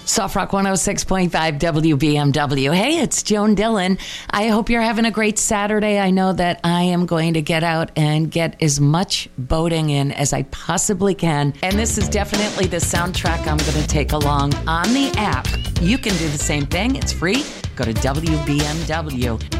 Soft Rock 106.5 WBMW. Hey, it's Joan Dillon. I hope you're having a great Saturday. I know that I am going to get out and get as much boating in as I possibly can. And this is definitely the soundtrack I'm going to take along on the app. You can do the same thing. It's free. Go to WBMW.